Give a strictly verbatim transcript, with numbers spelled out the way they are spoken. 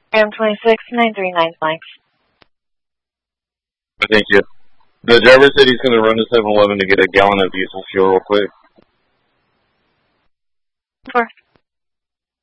M twenty-six nine three nine, thanks. Thank you. The driver said he's going to run to seven eleven to get a gallon of diesel fuel real quick. Four.